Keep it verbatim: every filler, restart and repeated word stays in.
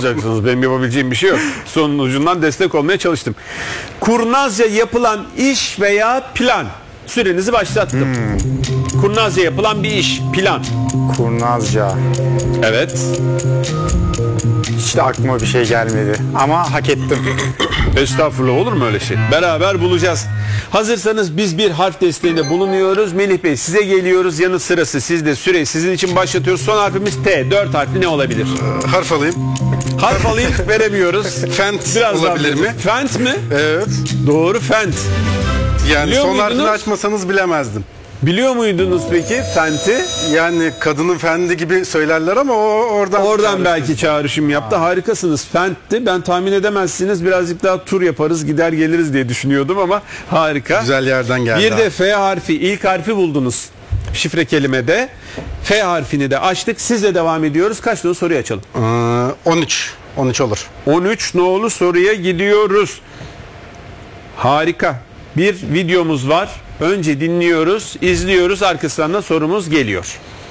olacaksınız. Benim yapabileceğim bir şey yok. Sonun ucundan destek olmaya çalıştım. Kurnazca yapılan iş veya plan. Sürenizi başlattım. Hmm. Kurnazca yapılan bir iş, plan. Kurnazca. Evet. Hiç de aklıma bir şey gelmedi. Ama hak ettim. Estağfurullah, olur mu öyle şey? Beraber bulacağız. Hazırsanız biz bir harf desteğinde bulunuyoruz. Melih Bey, size geliyoruz. Yanı sırası sizde. Süreyi sizin için başlatıyoruz. Son harfimiz T. Dört harfli ne olabilir? Ee, harf alayım. Harf alayım veremiyoruz. Fent Biraz olabilir mi? Fent mi? Evet. Doğru, Fent. Yani Biliyor son muydunuz? harfini açmasanız bilemezdim. Biliyor muydunuz peki Fent'i? Yani kadının fendi gibi söylerler ama o oradan... Oradan belki çağrışım yaptı. Harikasınız. Fent'ti. Ben tahmin edemezsiniz. Birazcık daha tur yaparız, gider geliriz diye düşünüyordum ama harika. Güzel yerden geldi. Bir de F harfi. İlk harfi buldunuz. Şifre kelimede. F harfini de açtık. Sizle devam ediyoruz. Kaç nolu soruyu açalım? Ee, on üç. on üç olur. on üç nolu soruya gidiyoruz. Harika. Bir videomuz var. Önce dinliyoruz, izliyoruz. Arkasından da sorumuz geliyor.